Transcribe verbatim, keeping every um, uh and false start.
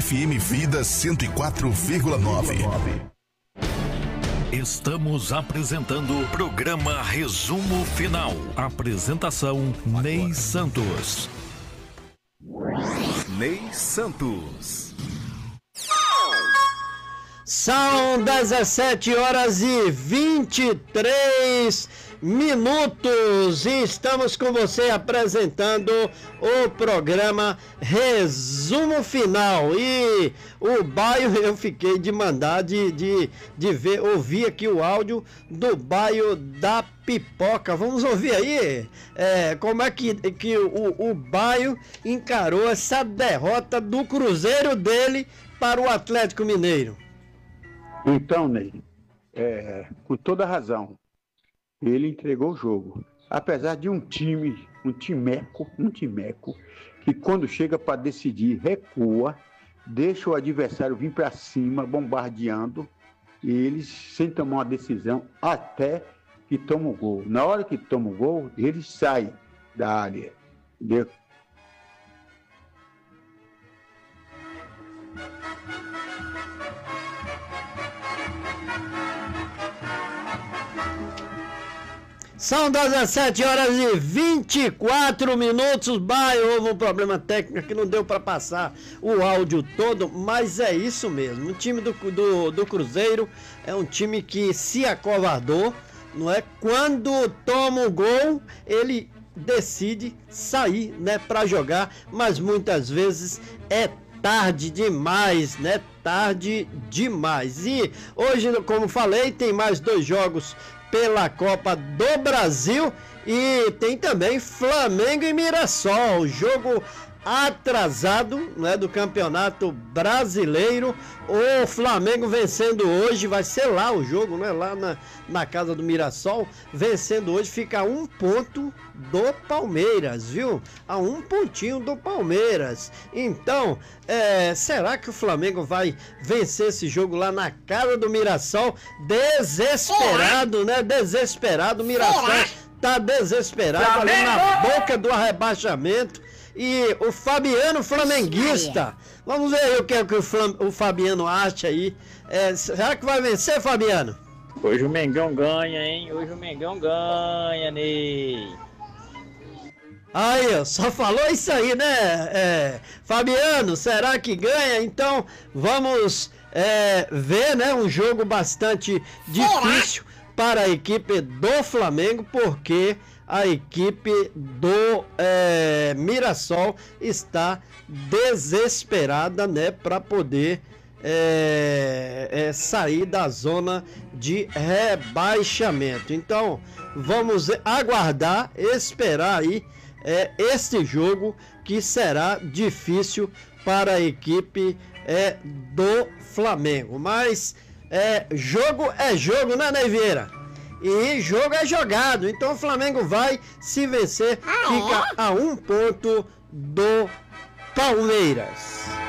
F M Vida cento e quatro vírgula nove. Estamos apresentando o programa Resumo Final. Apresentação Ney Santos. Ney Santos. São dezessete horas e vinte e três minutos e estamos com você apresentando o programa Resumo Final. E o bairro, eu fiquei de mandar de, de, de ver, ouvir aqui o áudio do bairro da Pipoca. Vamos ouvir aí é, como é que, que o, o bairro encarou essa derrota do Cruzeiro dele para o Atlético Mineiro. Então, Ney, é, com toda razão, ele entregou o jogo. Apesar de um time, um timeco, um timeco, que quando chega para decidir, recua, deixa o adversário vir para cima, bombardeando, e eles, sem tomar uma decisão, até que toma o gol. Na hora que toma o gol, ele sai da área. Entendeu? São dezessete horas e vinte e quatro minutos. Bairro, houve um problema técnico que não deu para passar o áudio todo, mas é isso mesmo. O time do, do, do Cruzeiro é um time que se acovardou, não é? Quando toma o gol, ele decide sair, né, para jogar, mas muitas vezes é tarde demais, né? Tarde demais. E hoje, como falei, tem mais dois jogos pela Copa do Brasil e tem também Flamengo e Mirassol, jogo atrasado, né, do Campeonato Brasileiro. O Flamengo vencendo hoje, vai ser lá o jogo, né, lá na, na casa do Mirassol, vencendo hoje, fica a um ponto do Palmeiras, viu? A um pontinho do Palmeiras. Então, é, será que o Flamengo vai vencer esse jogo lá na casa do Mirassol? Desesperado, né? Desesperado, o Mirassol tá desesperado ali na boca do rebaixamento. E o Fabiano flamenguista, vamos ver aí o que, é que o, Flam, o Fabiano acha aí. É, será que vai vencer, Fabiano? Hoje o Mengão ganha, hein? Hoje o Mengão ganha, Ney. Aí, só falou isso aí, né? É, Fabiano, será que ganha? Então, vamos é, ver, né? Um jogo bastante difícil para a equipe do Flamengo, porque a equipe do é, Mirassol está desesperada, né, para poder é, é, sair da zona de rebaixamento. Então, vamos aguardar, esperar aí é, este jogo que será difícil para a equipe é, do Flamengo. Mas é, jogo é jogo, né, Ney Vieira? E jogo é jogado, então o Flamengo vai, se vencer, fica a um ponto do Palmeiras.